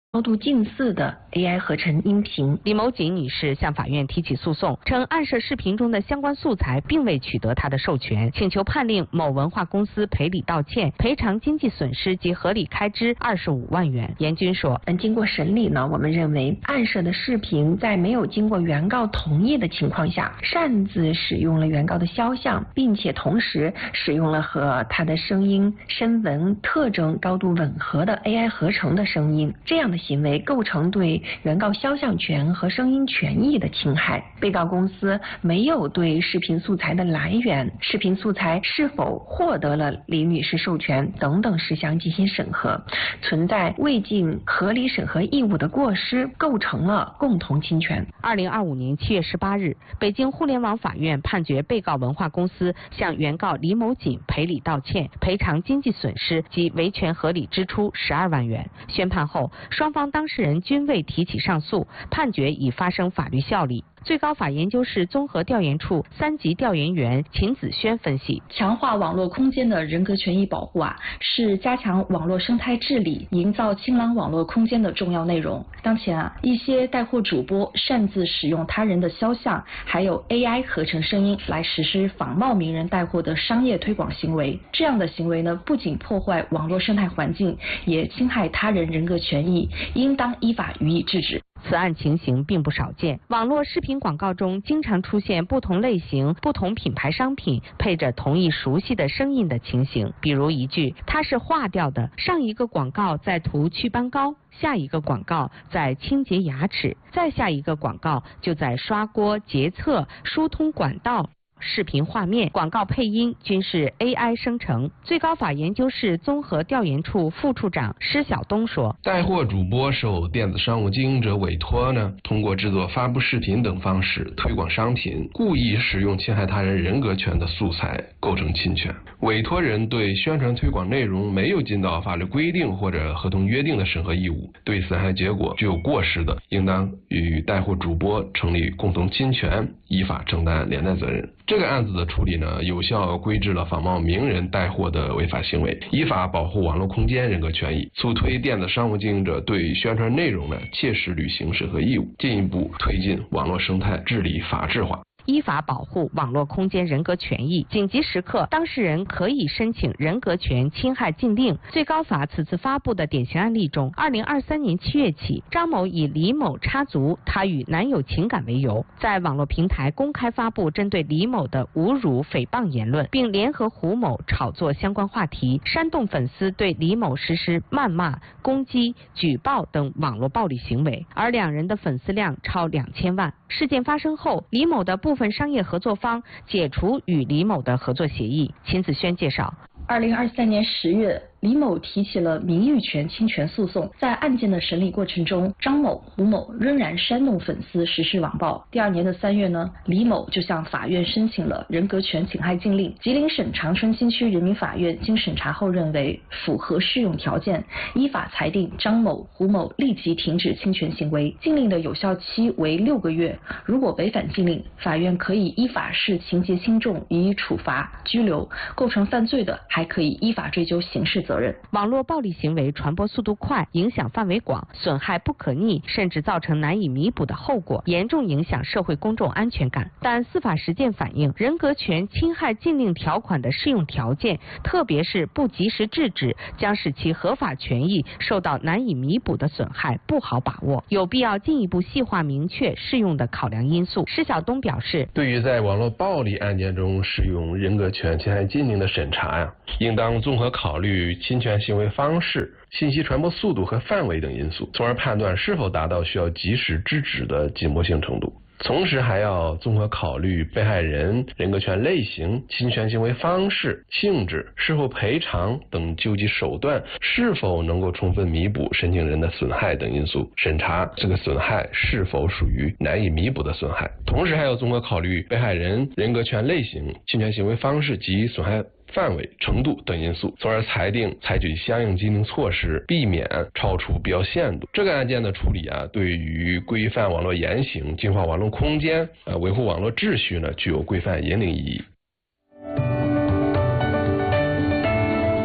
高度近似的 AI 合成音频。 李某锦女士向法院提起诉讼，称暗设视频中的相关素材并未取得她的授权，请求判令某文化公司赔礼道歉，赔偿经济损失及合理开支25万元。严军说， 经过审理呢，我们认为暗设的视频在没有经过原告同意的情况下，擅自使用了原告的肖像，并且同时使用了和他的声音、声纹特征高度吻合的 AI 合成的声音，这样的行为构成对原告肖像权和声音权益的侵害。被告公司没有对视频素材的来源、视频素材是否获得了李女士授权等等事项进行审核，存在未尽合理审核义务的过失，构成了共同侵权。 2025年7月18日，北京互联网法院判决被告文化公司向原告李某锦赔礼道歉，赔偿经济损失及维权合理支出12万元。宣判后，双方当事人均未提起上诉，判决已发生法律效力。最高法研究室综合调研处3级调研员秦子轩分析， 强化网络空间的人格权益保护是加强网络生态治理、营造清朗网络空间的重要内容。当前一些带货主播擅自使用他人的肖像，还有 AI 合成声音来实施仿冒名人带货的商业推广行为。这样的行为呢，不仅破坏网络生态环境，也侵害他人人格权益，应当依法予以制止。 此案情形并不少见，网络视频广告中经常出现不同类型、不同品牌商品配着同一熟悉的声音的情形，比如一句“它是化掉的”，上一个广告在涂祛斑膏，下一个广告在清洁牙齿，再下一个广告就在刷锅、洁厕、疏通管道。视频画面、广告配音均是 AI 生成。最高法研究室综合调研处副处长施晓东说， 带货主播受电子商务经营者委托呢，通过制作、发布视频等方式推广商品，故意使用侵害他人人格权的素材，构成侵权。委托人对宣传推广内容没有尽到法律规定或者合同约定的审核义务，对损害结果具有过失的，应当与带货主播成立共同侵权，依法承担连带责任。这个案子的处理呢，有效规制了仿冒名人带货的违法行为，依法保护网络空间人格权益，促推电子商务经营者对宣传内容呢切实履行审核义务，进一步推进网络生态治理法治化。 依法保护网络空间人格权益，紧急时刻，当事人可以申请人格权侵害禁令。最高法此次发布的典型案例中，2023年7月起，张某以李某插足他与男友情感为由，在网络平台公开发布针对李某的侮辱、诽谤言论，并联合胡某炒作相关话题，煽动粉丝对李某实施谩骂、攻击、举报等网络暴力行为，而两人的粉丝量超2000万。事件发生后，李某的部分商业合作方解除与李某的合作协议。秦子轩介绍 ，2023年10月，李某提起了名誉权侵权诉讼。在案件的审理过程中，张某、胡某仍然煽动粉丝实施网暴。第2年的3月呢，李某就向法院申请了人格权侵害禁令。吉林省长春新区人民法院经审查后认为符合适用条件，依法裁定张某、胡某立即停止侵权行为。禁令的有效期为6个月，如果违反禁令，法院可以依法视情节轻重予以处罚、拘留，构成犯罪的还可以依法追究刑事责任。 网络暴力行为传播速度快，影响范围广，损害不可逆，甚至造成难以弥补的后果，严重影响社会公众安全感。但司法实践反映，人格权侵害禁令条款的适用条件，特别是不及时制止，将使其合法权益受到难以弥补的损害，不好把握，有必要进一步细化明确适用的考量因素。施晓东表示， 对于在网络暴力案件中适用人格权侵害禁令的审查应当综合考虑侵权行为方式、信息传播速度和范围等因素，从而判断是否达到需要及时制止的紧迫性程度。同时还要综合考虑被害人人格权类型、侵权行为方式、性质、是否赔偿等救济手段是否能够充分弥补申请人的损害等因素，审查这个损害是否属于难以弥补的损害。同时还要综合考虑被害人人格权类型、侵权行为方式及损害范围、程度等因素，从而裁定采取相应禁令措施，避免超出必要限度。这个案件的处理对于规范网络言行、净化网络空间、维护网络秩序呢，具有规范引领意义。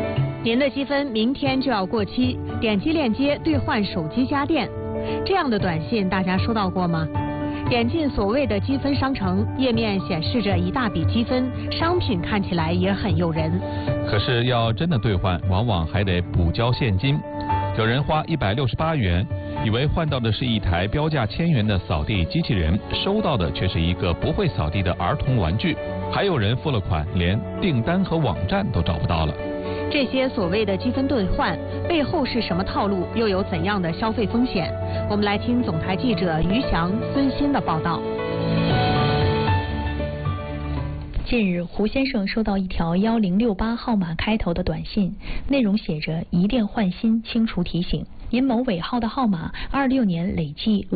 您的积分明天就要过期，点击链接兑换手机家电。这样的短信大家收到过吗？点进所谓的积分商城，页面显示着一大笔积分，商品看起来也很诱人。 可是要真的兑换，往往还得补交现金。有人花168元，以为换到的是一台标价1000元的扫地机器人，收到的却是一个不会扫地的儿童玩具。还有人付了款，连订单和网站都找不到了。 这些所谓的积分兑换背后是什么套路，又有怎样的消费风险？我们来听总台记者于翔、孙鑫的报道。 近日，胡先生收到一条1068号码开头的短信，内容写着“一电换新，清除提醒”。因某尾号的号码26年累计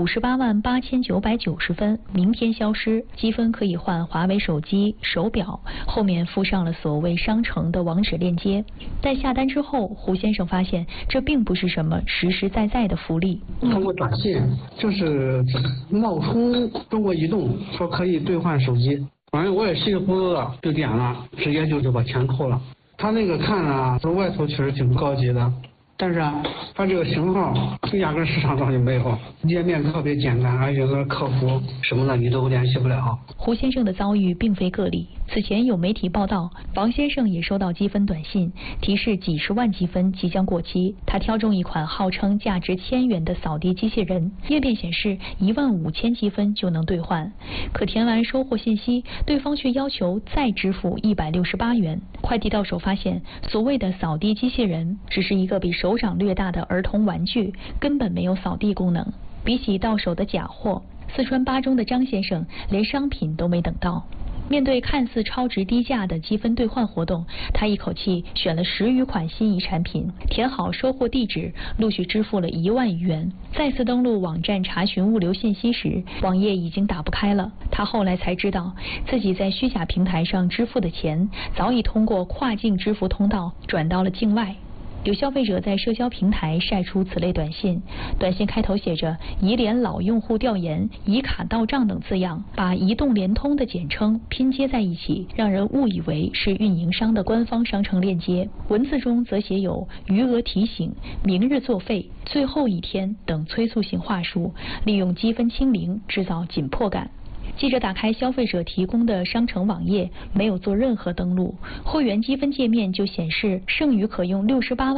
588990分，明天消失，积分可以换华为手机、手表，后面附上了所谓商城的网址链接。但下单之后，胡先生发现这并不是什么实实在在的福利。 通过短信就是冒充中国移动说可以兑换手机，反正我也稀里糊涂的就点了，直接就把钱扣了。他那个看啊，说外头确实挺高级的。但是啊，它这个型号压根市场上就没有，页面特别简单，而且那客服什么的你都联系不了。 胡先生的遭遇并非个例，此前有媒体报道，王先生也收到积分短信，提示几十万积分即将过期。他挑中一款号称价值1000元的扫地机器人，页面显示15000积分就能兑换，可填完收货信息，对方却要求再支付168元。快递到手发现，所谓的扫地机器人只是一个比手掌略大的儿童玩具，根本没有扫地功能。比起到手的假货，四川巴中的张先生连商品都没等到。面对看似超值低价的积分兑换活动，他一口气选了10余款心仪产品，填好收货地址，陆续支付了1万余元。再次登录网站查询物流信息时，网页已经打不开了。他后来才知道，自己在虚假平台上支付的钱早已通过跨境支付通道转到了境外。有消费者在社交平台晒出此类短信，短信开头写着“移联老用户调研，移卡到账”等字样，把移动、联通的简称拼接在一起，让人误以为是运营商的官方商城链接。文字中则写有余额提醒、明日作废、最后一天等催促性话术，利用积分清零制造紧迫感。记者打开消费者提供的商城网页，没有做任何登录，会员积分界面就显示剩余可用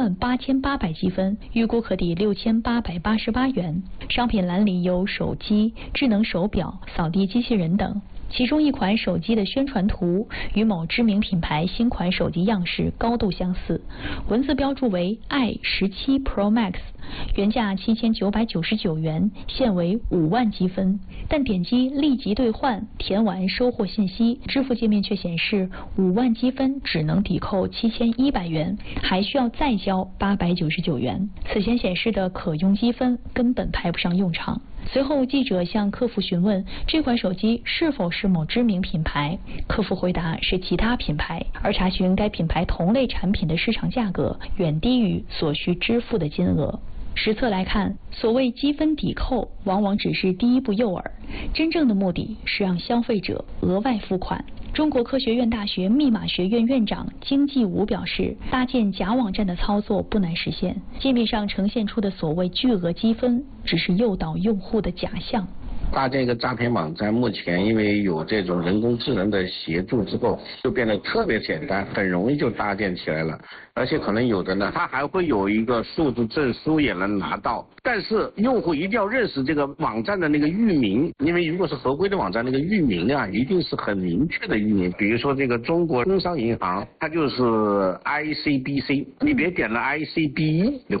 688800积分，预估可抵6888元。商品栏里有手机、智能手表、扫地机器人等。其中一款手机的宣传图与某知名品牌新款手机样式高度相似，文字标注为 i17 Pro Max， 原价7999元，现为5万积分。但点击立即兑换，填完收货信息，支付界面却显示5万积分只能抵扣7100元，还需要再交899元。此前显示的可用积分根本派不上用场。随后，记者向客服询问这款手机是否是某知名品牌，客服回答是其他品牌，而查询该品牌同类产品的市场价格远低于所需支付的金额。实测来看，所谓积分抵扣往往只是第一步诱饵，真正的目的是让消费者额外付款。中国科学院大学密码学院院长金继武表示，搭建假网站的操作不难实现，界面上呈现出的所谓巨额积分只是诱导用户的假象。 搭建一个诈骗网站，目前因为有这种人工智能的协助之后，就变得特别简单，很容易就搭建起来了。而且可能有的呢，它还会有一个数字证书也能拿到。但是用户一定要认识这个网站的那个域名，因为如果是合规的网站，那个域名啊，一定是很明确的域名。比如说这个中国工商银行，它就是 ICBC， 你别点了 ICB，